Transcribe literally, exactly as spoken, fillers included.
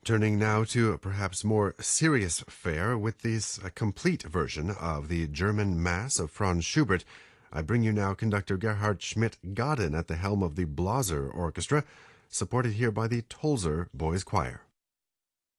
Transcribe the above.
Turning now to a perhaps more serious fare with this uh, complete version of the German Mass of Franz Schubert. I bring you now conductor Gerhard Schmidt-Gaden at the helm of the Blaser Orchestra, supported here by the Tolzer Boys Choir.